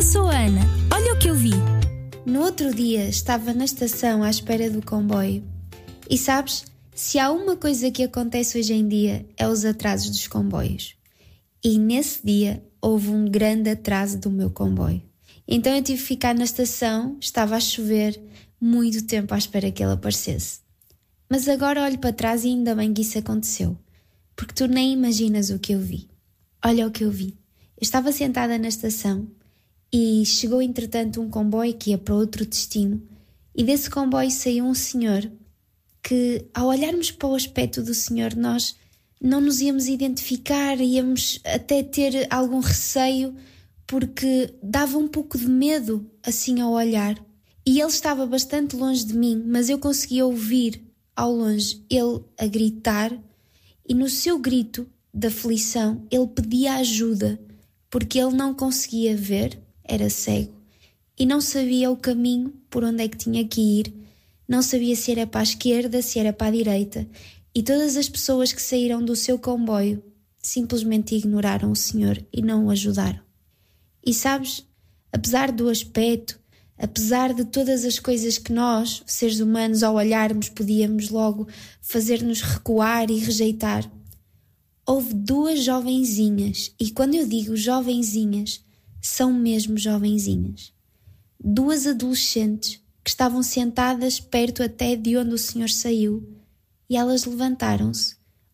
sou a Ana. Olha o que eu vi. No outro dia estava na estação à espera do comboio. E sabes, se há uma coisa que acontece hoje em dia é os atrasos dos comboios. E nesse dia houve um grande atraso do meu comboio. Então eu tive que ficar na estação, estava a chover, muito tempo à espera que ele aparecesse. Mas agora olho para trás e ainda bem que isso aconteceu, porque tu nem imaginas o que eu vi. Olha o que eu vi. Eu estava sentada na estação e chegou entretanto um comboio que ia para outro destino e desse comboio saiu um senhor que, ao olharmos para o aspecto do senhor, nós não nos íamos identificar, íamos até ter algum receio porque dava um pouco de medo assim ao olhar. E ele estava bastante longe de mim, mas eu conseguia ouvir ao longe ele a gritar e no seu grito de aflição ele pedia ajuda porque ele não conseguia ver, era cego e não sabia o caminho por onde é que tinha que ir, não sabia se era para a esquerda, se era para a direita e todas as pessoas que saíram do seu comboio simplesmente ignoraram o senhor e não o ajudaram. E sabes, apesar do aspecto, apesar de todas as coisas que nós, seres humanos, ao olharmos podíamos logo fazer-nos recuar e rejeitar, houve duas jovenzinhas, e quando eu digo jovenzinhas, são mesmo jovenzinhas. Duas adolescentes que estavam sentadas perto até de onde o senhor saiu e elas levantaram-se.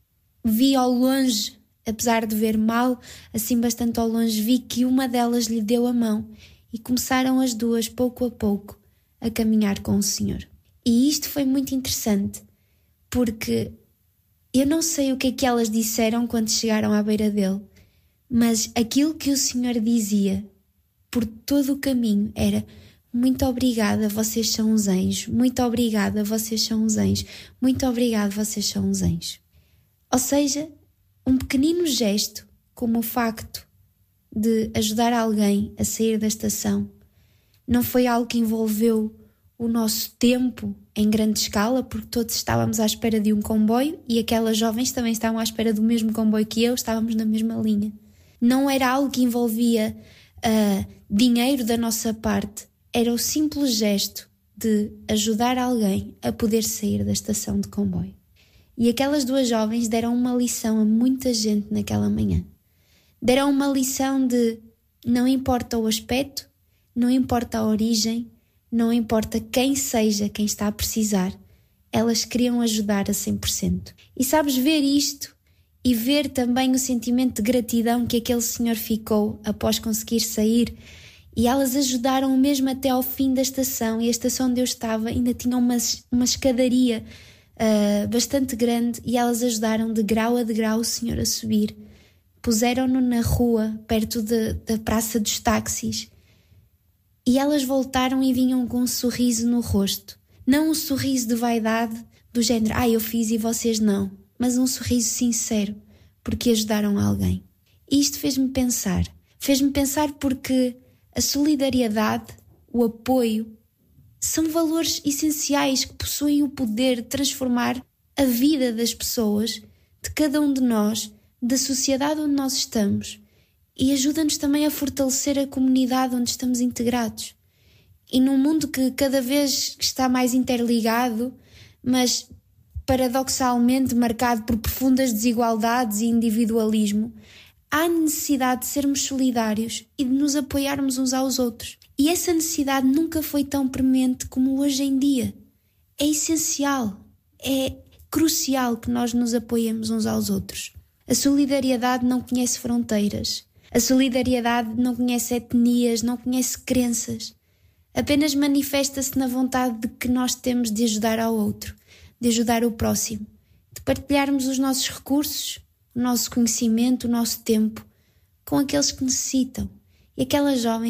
Vi ao longe, apesar de ver mal, assim bastante ao longe, vi que uma delas lhe deu a mão e começaram as duas, pouco a pouco, a caminhar com o senhor. E isto foi muito interessante, porque eu não sei o que é que elas disseram quando chegaram à beira dele, mas aquilo que o senhor dizia por todo o caminho era: muito obrigada, vocês são uns anjos, muito obrigada, vocês são uns anjos, muito obrigada, vocês são uns anjos. Ou seja, um pequenino gesto, como o facto de ajudar alguém a sair da estação, não foi algo que envolveu o nosso tempo em grande escala, porque todos estávamos à espera de um comboio e aquelas jovens também estavam à espera do mesmo comboio que eu, estávamos na mesma linha. Não era algo que envolvia dinheiro da nossa parte, era o simples gesto de ajudar alguém a poder sair da estação de comboio. E aquelas duas jovens deram uma lição a muita gente naquela manhã. Deram uma lição de não importa o aspecto, não importa a origem, não importa quem seja quem está a precisar, elas queriam ajudar a 100%. E sabes, ver isto e ver também o sentimento de gratidão que aquele senhor ficou após conseguir sair, e elas ajudaram mesmo até ao fim da estação, e a estação onde eu estava ainda tinha uma escadaria bastante grande e elas ajudaram de grau a degrau o senhor a subir. Puseram-no na rua, perto da praça dos táxis, e elas voltaram e vinham com um sorriso no rosto. Não um sorriso de vaidade, do género, eu fiz e vocês não, mas um sorriso sincero, porque ajudaram alguém. E isto fez-me pensar porque a solidariedade, o apoio, são valores essenciais que possuem o poder de transformar a vida das pessoas, de cada um de nós, da sociedade onde nós estamos, e ajuda-nos também a fortalecer a comunidade onde estamos integrados. E num mundo que cada vez está mais interligado, mas paradoxalmente marcado por profundas desigualdades e individualismo, há necessidade de sermos solidários e de nos apoiarmos uns aos outros. E essa necessidade nunca foi tão premente como hoje em dia. É essencial, é crucial que nós nos apoiemos uns aos outros. A solidariedade não conhece fronteiras. A solidariedade não conhece etnias, não conhece crenças. Apenas manifesta-se na vontade de que nós temos de ajudar ao outro, de ajudar o próximo, de partilharmos os nossos recursos, o nosso conhecimento, o nosso tempo, com aqueles que necessitam. E aquela jovem